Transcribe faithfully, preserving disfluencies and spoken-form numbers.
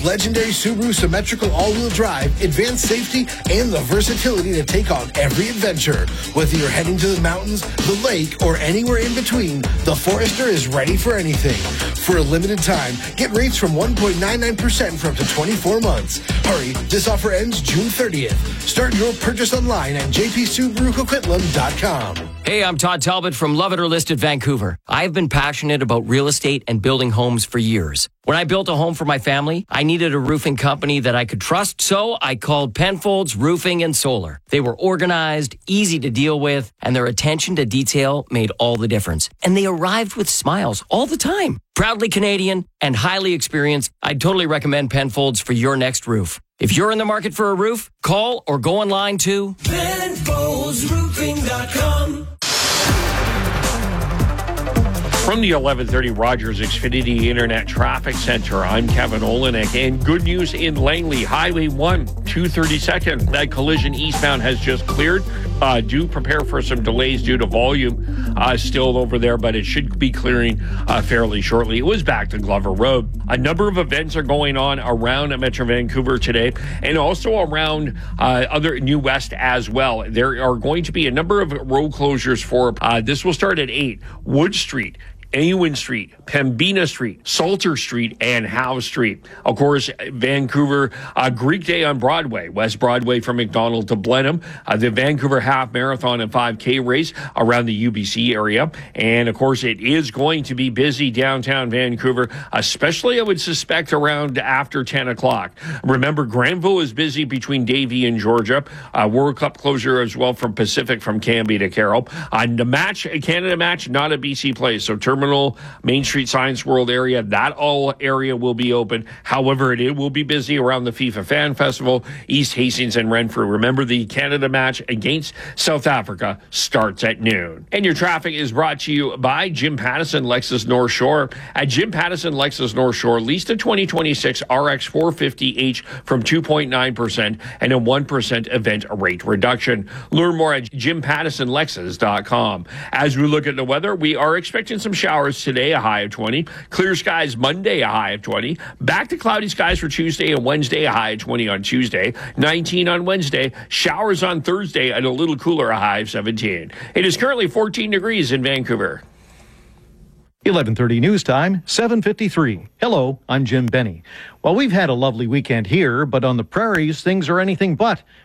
legendary Subaru symmetrical all-wheel drive, advanced safety, and the versatility to take on every adventure. Whether you're heading to the mountains, the lake, or anywhere in between, the Forester is ready for anything. For a limited time, get rates from one point nine nine percent for up to twenty-four months. Hurry, this offer ends June thirtieth. Start your purchase online at j p subaru coquitlam dot com. Hey, I'm Todd Talbot from Love It or List It Vancouver. I've been passionate about real estate and building homes for years. When I built a home for my family, I needed a roofing company that I could trust, so I called Penfolds Roofing and Solar. They were organized, easy to deal with, and their attention to detail made all the difference. And they arrived with smiles all the time. Proudly Canadian and highly experienced, I'd totally recommend Penfolds for your next roof. If you're in the market for a roof, call or go online to penfolds roofing dot com. From the eleven thirty Rogers Xfinity Internet Traffic Center, I'm Kevin Olenek, and good news in Langley. Highway one, two thirty-second. That collision eastbound has just cleared. Uh, do prepare for some delays due to volume uh, still over there, but it should be clearing uh, fairly shortly. It was back to Glover Road. A number of events are going on around Metro Vancouver today, and also around uh, other New West as well. There are going to be a number of road closures for, uh, this will start at eight. Wood Street, Ewan Street, Pembina Street, Salter Street, and Howe Street. Of course, Vancouver uh, Greek Day on Broadway, West Broadway from McDonald to Blenheim, uh, the Vancouver Half Marathon and five K race around the U B C area. And, of course, it is going to be busy downtown Vancouver, especially, I would suspect, around after ten o'clock. Remember, Granville is busy between Davie and Georgia. Uh, World Cup closure as well from Pacific from Cambie to Carroll. Uh, the match, Canada match, not a B C place, so Terminal Main Street Science World area, that all area will be open. However, it, it will be busy around the FIFA Fan Festival, East Hastings and Renfrew. Remember, the Canada match against South Africa starts at noon. And your traffic is brought to you by Jim Pattison Lexus North Shore. At Jim Pattison Lexus North Shore, lease the twenty twenty-six R X four fifty H from two point nine percent and a one percent event rate reduction. Learn more at jim pattison lexus dot com. As we look at the weather, we are expecting some showers today, a high of twenty. Clear skies Monday, a high of twenty. Back to cloudy skies for Tuesday and Wednesday, a high of twenty on Tuesday. nineteen on Wednesday. Showers on Thursday and a little cooler, a high of seventeen. It is currently fourteen degrees in Vancouver. eleven thirty news time, seven fifty-three. Hello, I'm Jim Benny. Well, we've had a lovely weekend here, but on the prairies, things are anything but.